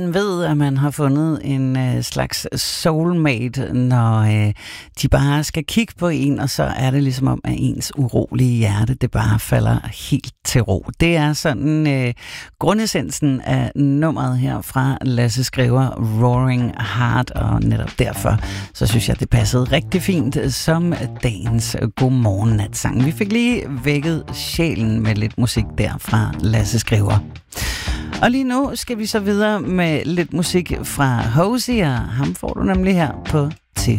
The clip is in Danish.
man ved, at man har fundet en slags soulmate, når de bare skal kigge på en, og så er det ligesom om, at ens urolige hjerte, det bare falder helt til ro. Det er sådan grundessensen af nummeret her fra Lasse Skriver, Roaring Heart, og netop derfor, så synes jeg, det passede rigtig fint som dagens godmorgen-natsang. Vi fik lige vækket sjælen med lidt musik der fra Lasse Skriver. Og lige nu skal vi så videre med lidt musik fra Hosier. Ham får du nemlig her på